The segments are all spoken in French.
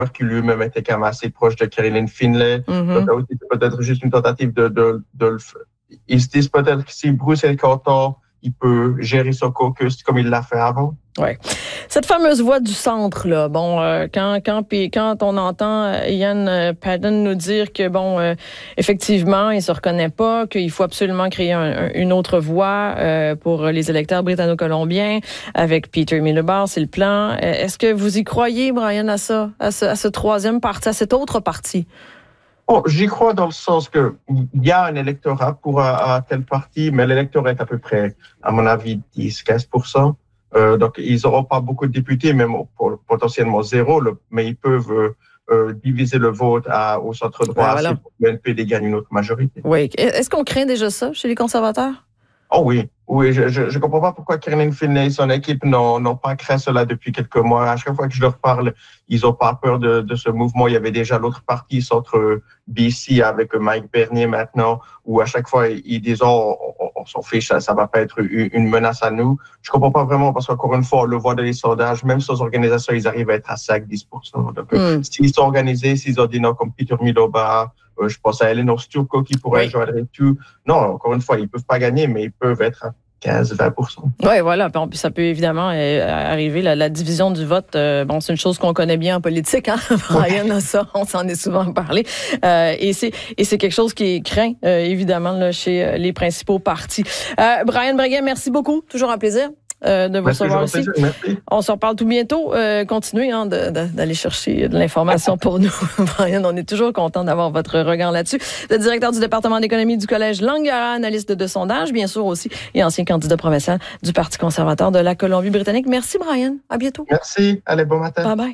qui lui-même était quand même assez proche de Caroline Finlay. Mm-hmm. Donc, c'est peut-être juste une tentative de le faire. Ils se disent peut-être que si Bruce est content, il peut gérer son caucus comme il l'a fait avant. Ouais. Cette fameuse voix du centre, là, bon, quand on entend Ian Paddon nous dire que, bon, effectivement, il se reconnaît pas, qu'il faut absolument créer une autre voie pour les électeurs britanno-colombiens avec Peter Miliband, c'est le plan. Est-ce que vous y croyez, Brian, à ça, à ce troisième parti, à cet autre parti? Bon, j'y crois dans le sens que il y a un électorat pour un tel parti, mais l'électorat est à peu près, à mon avis, 10-15%. Donc, ils n'auront pas beaucoup de députés, même potentiellement zéro, mais ils peuvent diviser le vote au centre droit si le NPD gagne une autre majorité. Oui. Est-ce qu'on craint déjà ça chez les conservateurs? Oh oui. Oui, je comprends pas pourquoi Caroline Finlay et son équipe n'ont pas créé cela depuis quelques mois. À chaque fois que je leur parle, ils ont pas peur de ce mouvement. Il y avait déjà l'autre parti, centre BC, avec Mike Bernier maintenant, où à chaque fois, ils disent, on s'en fiche, ça va pas être une menace à nous. Je comprends pas vraiment parce qu'encore une fois, on le voit dans les sondages, même sans organisation, ils arrivent à être à 5-10%. Donc, s'ils sont organisés, s'ils ont des noms comme Peter Miliband, je pense à Eleanor Sturko qui pourrait joindre et tout. Non, encore une fois, ils peuvent pas gagner, mais ils peuvent être à 15-20%. Oui, voilà. Puis ça peut évidemment arriver. La division du vote, bon, c'est une chose qu'on connaît bien en politique, hein, Brian, ça, on s'en est souvent parlé. Et c'est quelque chose qui est craint, évidemment, là, chez les principaux partis. Brian Breguet, merci beaucoup. Toujours un plaisir. De vous recevoir ici. On se reparle tout bientôt. Continuez d'aller chercher de l'information pour nous. Brian, on est toujours content d'avoir votre regard là-dessus. Le directeur du département d'économie du Collège Langara, analyste de sondage, bien sûr aussi, et ancien candidat provincial du Parti conservateur de la Colombie-Britannique. Merci, Brian. À bientôt. Merci. Allez, bon matin. Bye-bye.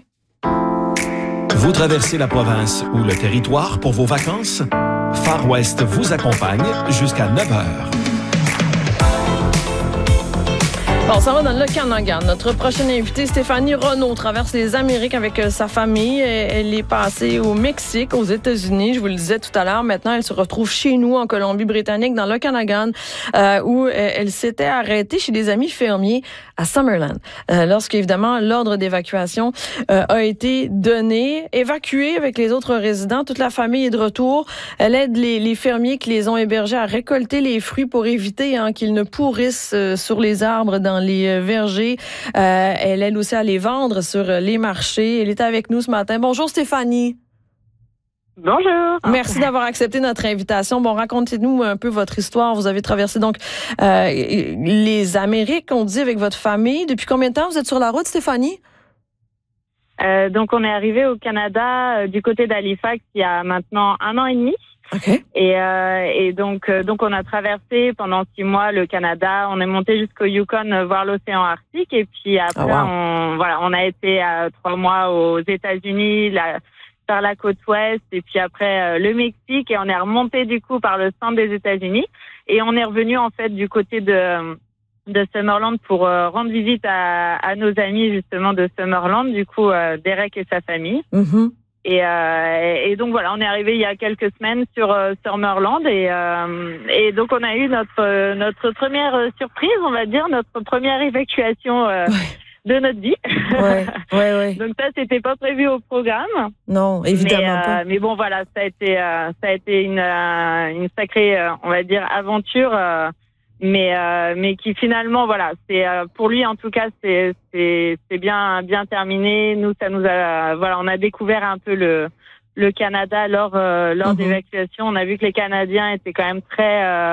Vous traversez la province ou le territoire pour vos vacances? Far West vous accompagne jusqu'à 9h. Bon, ça va dans le Okanagan. Notre prochaine invitée, Stéphanie Renaud, traverse les Amériques avec sa famille. Elle est passée au Mexique, aux États-Unis. Je vous le disais tout à l'heure. Maintenant, elle se retrouve chez nous, en Colombie-Britannique, dans l'Okanagan, où elle s'était arrêtée chez des amis fermiers à Summerland. Lorsqu'évidemment, l'ordre d'évacuation a été donné, évacuée avec les autres résidents. Toute la famille est de retour. Elle aide les fermiers qui les ont hébergés à récolter les fruits pour éviter qu'ils ne pourrissent sur les arbres dans les vergers. Elle aide aussi à les vendre sur les marchés. Elle est avec nous ce matin. Bonjour Stéphanie. Bonjour. Merci d'avoir accepté notre invitation. Bon, racontez-nous un peu votre histoire. Vous avez traversé donc les Amériques, on dit, avec votre famille. Depuis combien de temps vous êtes sur la route, Stéphanie? Donc, on est arrivé au Canada du côté d'Halifax il y a maintenant 1 an et demi. Okay. Et donc on a traversé pendant 6 mois le Canada. On est monté jusqu'au Yukon voir l'océan Arctique et puis après on a été 3 mois aux États-Unis, par la côte ouest et puis après le Mexique et on est remonté du coup par le centre des États-Unis et on est revenu en fait du côté de Summerland pour rendre visite à nos amis justement de Summerland, du coup Derek et sa famille. Mm-hmm. Et donc voilà, on est arrivé il y a quelques semaines sur Summerland et donc on a eu notre première surprise, on va dire, notre première évacuation de notre vie. Ouais. Donc ça, c'était pas prévu au programme. Non, évidemment pas. Mais bon, voilà, ça a été une sacrée, on va dire, aventure. Mais qui finalement, voilà, c'est pour lui en tout cas, c'est bien terminé. Nous, ça nous a, voilà, on a découvert un peu le Canada lors d'évacuation. On a vu que les Canadiens étaient quand même très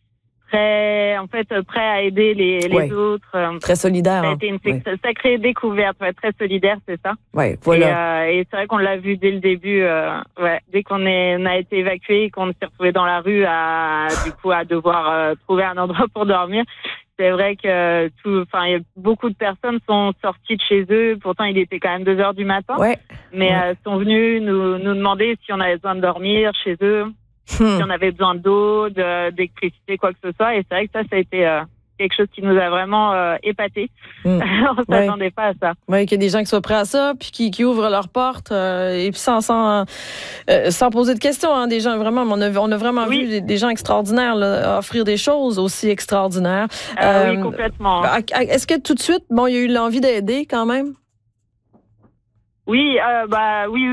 en fait prêts à aider les autres. Très solidaire. Ça a été une sacrée découverte, très solidaire, c'est ça. Ouais, voilà. Et c'est vrai qu'on l'a vu dès le début. Dès qu'on a été évacué et qu'on s'est retrouvé dans la rue à devoir trouver un endroit pour dormir. C'est vrai que beaucoup de personnes sont sorties de chez eux. Pourtant, il était quand même 2h du matin. Mais sont venus nous demander si on avait besoin de dormir chez eux. Si on avait besoin d'eau, d'électricité, quoi que ce soit. Et c'est vrai que ça a été quelque chose qui nous a vraiment épatés. On s'attendait pas à ça. Oui, qu'il y a des gens qui soient prêts à ça, puis qui ouvrent leurs portes, et puis sans poser de questions. Hein, des gens vraiment, on a vraiment vu des gens extraordinaires là, offrir des choses aussi extraordinaires. Oui, complètement. Est-ce que tout de suite, il y a eu l'envie d'aider quand même? Oui, oui.